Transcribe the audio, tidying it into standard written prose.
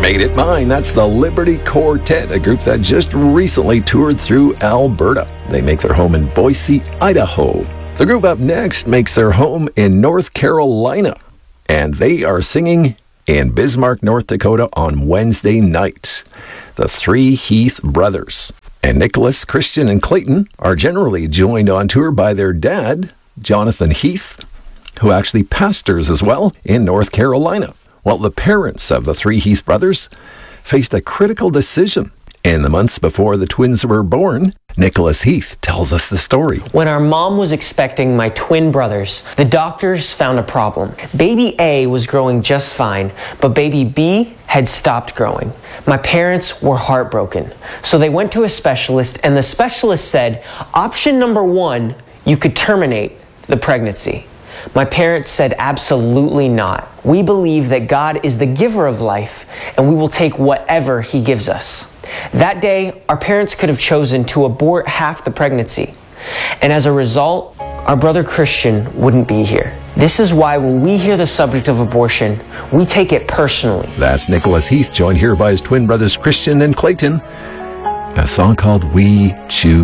Made It Mine. That's the Liberty Quartet, a group that just recently toured through Alberta. They make their home in Boise, Idaho. The group up next makes their home in North Carolina, and they are singing in Bismarck, North Dakota on Wednesday night. The Three Heath Brothers. And Nicholas, Christian, and Clayton are generally joined on tour by their dad, Jonathan Heath, who actually pastors as well in North Carolina. Well, the parents of the Three Heath Brothers faced a critical decision. In the months before the twins were born, Nicholas Heath tells us the story. When our mom was expecting my twin brothers, the doctors found a problem. Baby A was growing just fine, but baby B had stopped growing. My parents were heartbroken, so they went to a specialist, and the specialist said, option number 1, you could terminate the pregnancy. My parents said absolutely not. We believe that God is the giver of life, and we will take whatever He gives us. That day, our parents could have chosen to abort half the pregnancy. And as a result, our brother Christian wouldn't be here. This is why when we hear the subject of abortion, we take it personally. That's Nicholas Heath, joined here by his twin brothers Christian and Clayton. A song called We Choose